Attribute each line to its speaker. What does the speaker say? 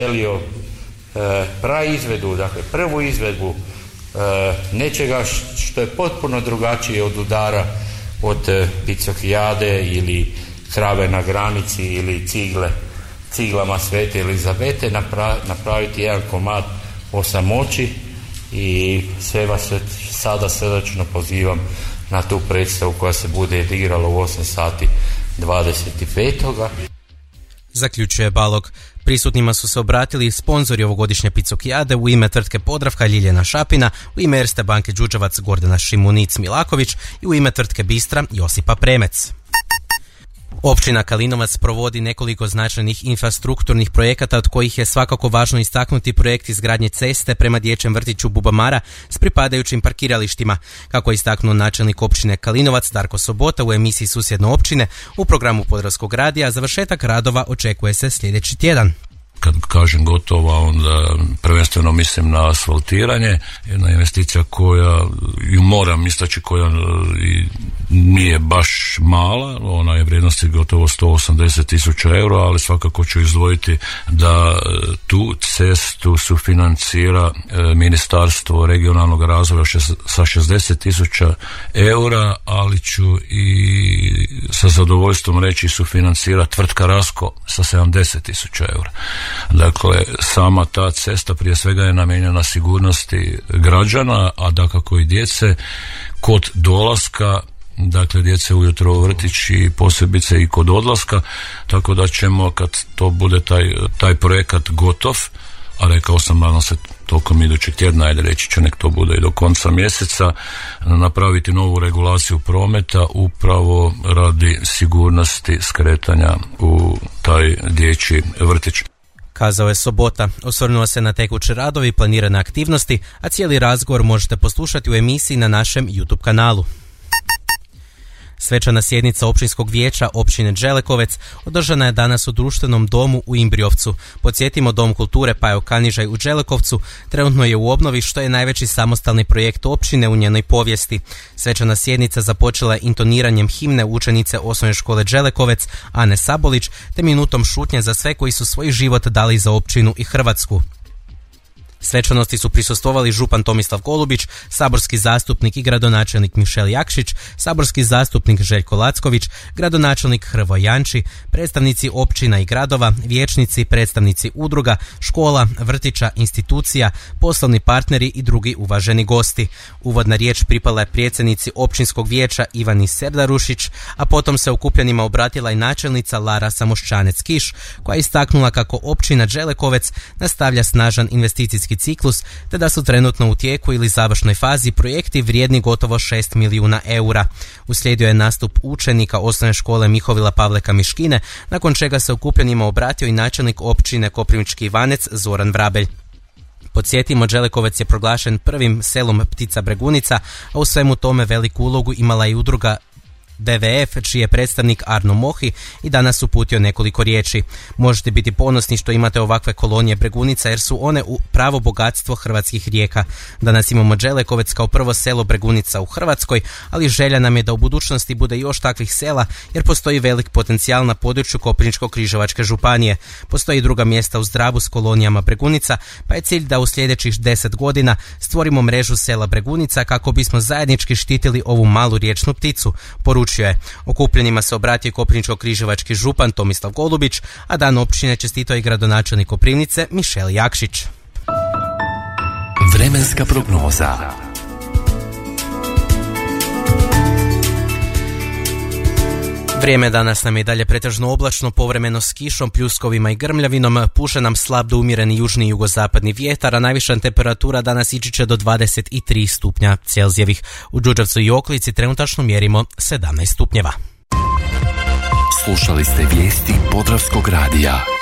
Speaker 1: želio praizvedu, dakle prvu izvedbu nečega što je potpuno drugačije od udara od Picokijade ili Krave na granici ili ciglama Svete Elizabete, napraviti jedan komad o samoći i sve vas sada srdačno pozivam na tu predstavu koja se bude odigrala u 8 sati 25.
Speaker 2: Zaključuje Balog. Prisutnima su se obratili sponzori ovogodišnje Picokijade u ime tvrtke Podravka Ljiljana Šapina, u ime Erste banke Đurđevac Gordana Šimunic-Milaković i u ime tvrtke Bistra Josipa Premec. Općina Kalinovac provodi nekoliko značajnih infrastrukturnih projekata, od kojih je svakako važno istaknuti projekt izgradnje ceste prema dječjem vrtiću Bubamara s pripadajućim parkiralištima. Kako je istaknuo načelnik općine Kalinovac Darko Sobota u emisiji Susjedne općine u programu Podravskog radija, završetak radova očekuje se sljedeći tjedan.
Speaker 3: Kad kažem gotova, onda prvenstveno mislim na asfaltiranje, jedna investicija koja, ju moram istaći, koja nije baš mala, ona je vrijednosti gotovo 180.000 eura, ali svakako ću izdvojiti da tu cestu sufinancira Ministarstvo regionalnog razvoja sa 60.000 eura, ali ću i sa zadovoljstvom reći sufinancira tvrtka Rasko sa 70.000 eura. Dakle, sama ta cesta prije svega je namijenjena sigurnosti građana, a dakako i djece kod dolaska, dakle djece ujutro u vrtić i posebice i kod odlaska, tako da ćemo kad to bude taj projekat gotov, a rekao sam nadam se tokom idućeg tjedna, ajde reći ću nek to bude i do konca mjeseca, napraviti novu regulaciju prometa upravo radi sigurnosti skretanja u taj dječji vrtić.
Speaker 2: Kazao je Sobota. Osvrnuo se na tekuće radovi i planirane aktivnosti, a cijeli razgovor možete poslušati u emisiji na našem YouTube kanalu. Svečana sjednica općinskog vijeća općine Đelekovec održana je danas u društvenom domu u Imbriovcu. Podsjetimo, Dom kulture Pajo Kanižaj u Đelekovcu trenutno je u obnovi, što je najveći samostalni projekt općine u njenoj povijesti. Svečana sjednica započela je intoniranjem himne učenice osnovne škole Đelekovec Ane Sabolić te minutom šutnje za sve koji su svoj život dali za općinu i Hrvatsku. Svečanosti su prisustvovali župan Tomislav Golubić, saborski zastupnik i gradonačelnik Mišel Jakšić, saborski zastupnik Željko Lacković, gradonačelnik Hrvoje Janči, predstavnici općina i gradova, vijećnici, predstavnici udruga, škola, vrtića, institucija, poslovni partneri i drugi uvaženi gosti. Uvodna riječ pripala je predsjednici općinskog vijeća Ivani Serdarušić, a potom se okupljenima obratila i načelnica Lara Samošćanec-Kiš, koja je istaknula kako općina Đelekovec nastavlja snažan investicijski ciklus, te da su trenutno u tijeku ili završnoj fazi projekti vrijedni gotovo 6 milijuna eura. Uslijedio je nastup učenika osnovne škole Mihovila Pavleka Miškine, nakon čega se okupljenima obratio i načelnik općine Koprivnički Ivanec Zoran Vrabelj. Podsjetimo, Đelekovec je proglašen prvim selom ptica bregunica, a u svemu tome veliku ulogu imala i udruga DVF, čiji je predstavnik Arno Mohi i danas uputio nekoliko riječi. Možete biti ponosni što imate ovakve kolonije bregunica, jer su one pravo bogatstvo hrvatskih rijeka. Danas imamo Đelekovec kao prvo selo bregunica u Hrvatskoj, ali želja nam je da u budućnosti bude još takvih sela, jer postoji velik potencijal na području Koprivničko-križevačke županije. Postoji i druga mjesta u Zdravu s kolonijama bregunica, pa je cilj da u sljedećih 10 godina stvorimo mrežu sela bregunica kako bismo zajednički štitili ovu malu riječnu pticu, poručio je. Okupljenima se obratio Koprivničko-križevački župan Tomislav Golubić, a dan općine čestitao i gradonačelnik Koprivnice Mišel Jakšić.
Speaker 4: Vremenska prognoza.
Speaker 2: Vrijeme danas nam je dalje pretežno oblačno, povremeno s kišom, pljuskovima i grmljavinom. Puše nam slab do umjereni južni i jugozapadni vjetar, a najviša temperatura danas ići će do 23 stupnja Celzijevih. U Đurđevcu i okolici trenutačno mjerimo 17 stupnjeva.
Speaker 4: Slušali ste vijesti Podravskog radija.